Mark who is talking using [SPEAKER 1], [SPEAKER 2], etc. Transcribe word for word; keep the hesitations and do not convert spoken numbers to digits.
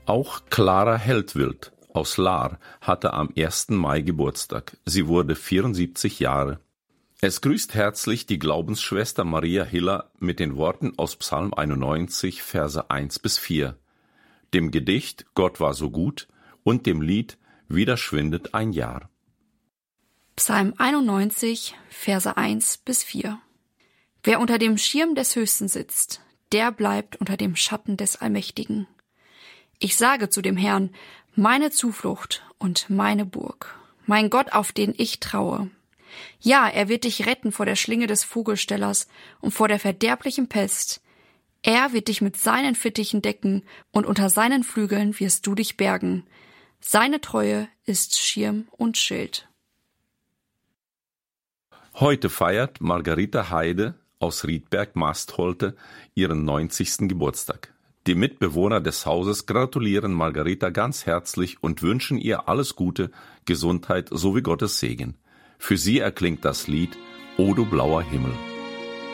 [SPEAKER 1] Auch Clara Heldwild aus Lahr hatte am ersten Mai Geburtstag. Sie wurde vierundsiebzig Jahre. Es grüßt herzlich die Glaubensschwester Maria Hiller mit den Worten aus Psalm einundneunzig, Verse eins bis vier, dem Gedicht Gott war so gut und dem Lied Wieder schwindet ein Jahr.
[SPEAKER 2] Psalm einundneunzig, Verse eins bis vier. Wer unter dem Schirm des Höchsten sitzt, der bleibt unter dem Schatten des Allmächtigen. Ich sage zu dem Herrn, meine Zuflucht und meine Burg, mein Gott, auf den ich traue. Ja, er wird dich retten vor der Schlinge des Vogelstellers und vor der verderblichen Pest. Er wird dich mit seinen Fittichen decken und unter seinen Flügeln wirst du dich bergen. Seine Treue ist Schirm und Schild.
[SPEAKER 1] Heute feiert Margarita Heide aus Riedberg-Mastholte ihren neunzigsten Geburtstag. Die Mitbewohner des Hauses gratulieren Margarita ganz herzlich und wünschen ihr alles Gute, Gesundheit sowie Gottes Segen. Für sie erklingt das Lied O du blauer Himmel.